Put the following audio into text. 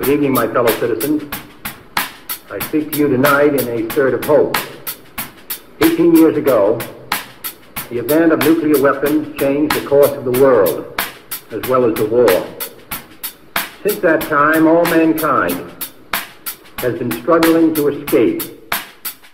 Good evening, my fellow citizens. I speak to you tonight in a spirit of hope. 18 years ago, the event of nuclear weapons changed the course of the world, as well as the war. Since that time, all mankind has been struggling to escape